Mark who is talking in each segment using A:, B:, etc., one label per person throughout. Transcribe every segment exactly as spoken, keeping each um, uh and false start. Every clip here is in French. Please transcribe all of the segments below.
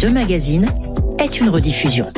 A: ce magazine est une rediffusion.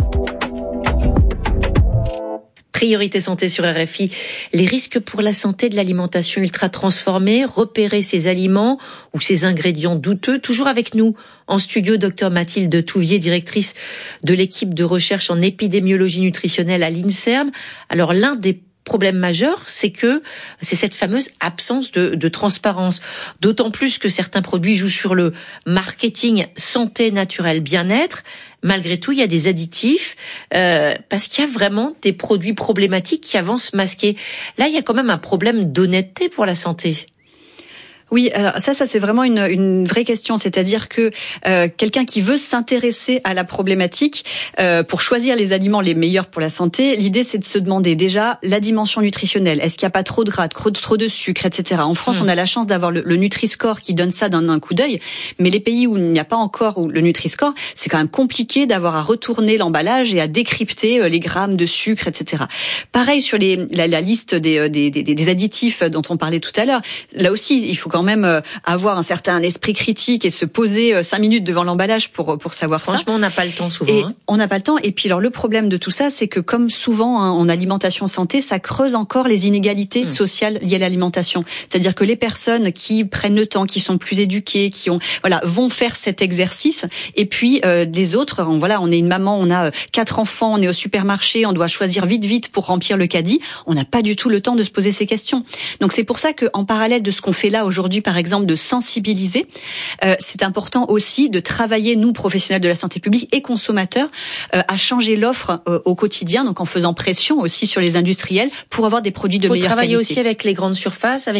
A: Priorité santé sur R F I, les risques pour la santé de l'alimentation ultra transformée, repérer ces aliments ou ces ingrédients douteux. Toujours avec nous en studio, docteur Mathilde Touvier, directrice de l'équipe de recherche en épidémiologie nutritionnelle à l'INSERM. Alors l'un des problème majeur, c'est que c'est cette fameuse absence de, de transparence. D'autant plus que certains produits jouent sur le marketing santé, naturel, bien-être. Malgré tout, il y a des additifs euh, parce qu'il y a vraiment des produits problématiques qui avancent masqués. Là, il y a quand même un problème d'honnêteté pour la santé.
B: Oui, alors ça, ça c'est vraiment une, une vraie question. C'est-à-dire que euh, quelqu'un qui veut s'intéresser à la problématique euh, pour choisir les aliments les meilleurs pour la santé, l'idée c'est de se demander déjà la dimension nutritionnelle. Est-ce qu'il n'y a pas trop de gras, trop de, trop de sucre, et cetera. En France, mmh. on a la chance d'avoir le, le Nutri-Score qui donne ça d'un un coup d'œil. Mais les pays où il n'y a pas encore le Nutri-Score, c'est quand même compliqué d'avoir à retourner l'emballage et à décrypter les grammes de sucre, et cetera. Pareil sur les, la, la liste des, des, des, des additifs dont on parlait tout à l'heure. Là aussi, il faut quand même avoir un certain esprit critique et se poser cinq minutes devant l'emballage pour pour savoir
A: Franchement, ça. Franchement, on n'a pas le temps souvent.
B: Et
A: hein.
B: On n'a pas le temps. Et puis alors le problème de tout ça, c'est que comme souvent hein, en alimentation santé, ça creuse encore les inégalités mmh. sociales liées à l'alimentation. C'est-à-dire que les personnes qui prennent le temps, qui sont plus éduquées, qui ont voilà vont faire cet exercice. Et puis euh, les autres, on, voilà, on est une maman, on a quatre enfants, on est au supermarché, on doit choisir vite vite pour remplir le caddie. On n'a pas du tout le temps de se poser ces questions. Donc c'est pour ça que en parallèle de ce qu'on fait là aujourd'hui, par exemple exemple de sensibiliser, euh, c'est important aussi de travailler, nous professionnels de la santé publique et consommateurs, euh, à changer l'offre euh, au quotidien, donc en faisant pression aussi sur les industriels pour avoir des produits de meilleure qualité.
A: Il faut travailler aussi avec les grandes surfaces, avec